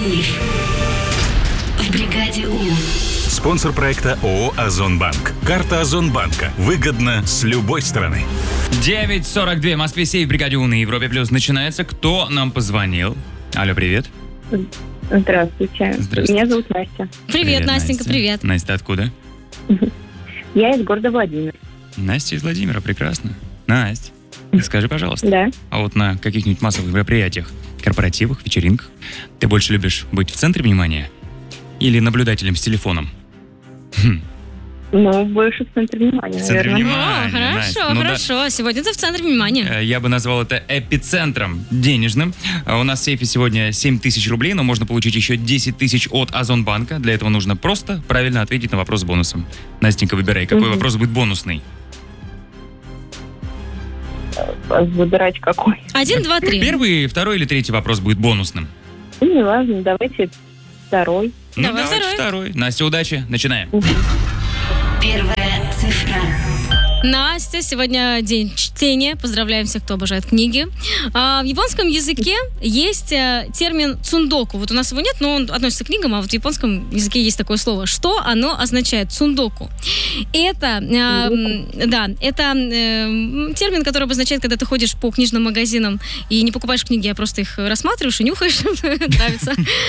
Ивлев. В бригаде У. Спонсор проекта ООО «Озонбанк». Карта Озонбанка. Выгодно с любой стороны. 9:42. В Москве 7 в бригаде У на Европе Плюс начинается. Кто нам позвонил? Алло, привет. Здравствуйте. Здравствуйте. Меня зовут Настя. Привет, Настенька, Настя. привет. Настя, откуда? Я из города Владимир. Настя из Владимира, прекрасно. Настя, скажи, пожалуйста, Да. а вот на каких-нибудь массовых мероприятиях, корпоративах, вечеринках, ты больше любишь быть в центре внимания или наблюдателем с телефоном? Ну, больше в центре внимания, В центре наверное. внимания. О, хорошо, Настя. Ну да. хорошо. Сегодня ты в центре внимания. Я бы назвал это эпицентром денежным. У нас в сейфе сегодня 7 тысяч рублей, но можно получить еще 10 тысяч от Озонбанка. Для этого нужно просто правильно ответить на вопрос с бонусом. Настенька, выбирай, какой вопрос будет бонусный. Выбирать какой. 1, 2, 3. Первый, второй или третий вопрос будет бонусным? Ну, не важно, давайте второй. Ну, Давай давайте второй. Настя, удачи. Начинаем. Первая цифра. Настя, сегодня день чтения. Поздравляем всех, кто обожает книги. В японском языке есть термин цундоку. Вот у нас его нет, но он относится к книгам, а вот в японском языке есть такое слово. Что оно означает? Цундоку. Это, термин, который обозначает, когда ты ходишь по книжным магазинам и не покупаешь книги, а просто их рассматриваешь и нюхаешь. Нравится.